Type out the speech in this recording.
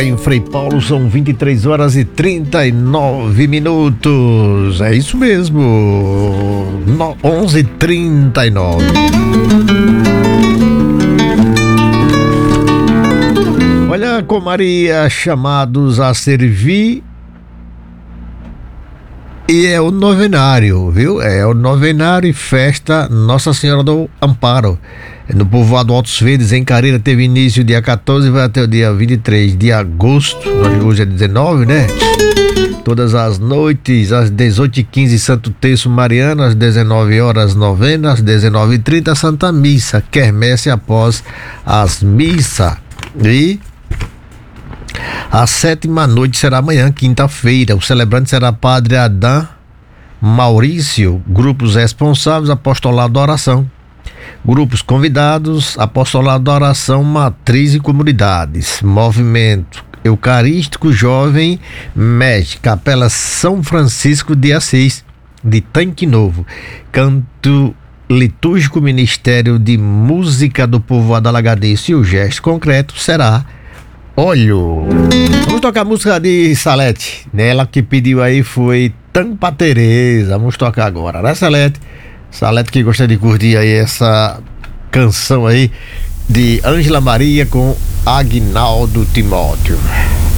agora em Frei Paulo são 23 horas e 39 minutos. É isso mesmo. 11h39. Olha, com Maria, chamados a servir. E é o novenário, viu? É o novenário e festa Nossa Senhora do Amparo. No povoado Altos Verdes, em Careira, teve início dia 14 e vai até o dia 23 de agosto. Hoje é 19, né? Todas as noites, às 18h15, Santo Terço Mariano, às 19 horas novena, às 19h30, Santa Missa, quermesse após as missas. E a 7ª noite será amanhã, quinta-feira. O celebrante será Padre Adão Maurício. Grupos responsáveis, Apostolado da Oração. Grupos convidados, Apostolado da Oração, Matriz e Comunidades. Movimento Eucarístico Jovem MED, Capela São Francisco de Assis, de Tanque Novo. Canto litúrgico, Ministério de Música do Povoado Alagadense. E o gesto concreto será Olho. Vamos tocar a música de Salete. Nela que pediu aí foi Tampa Teresa. Vamos tocar agora, né, Salete? Salete que gosta de curtir aí essa canção aí de Ângela Maria com Aguinaldo Timóteo.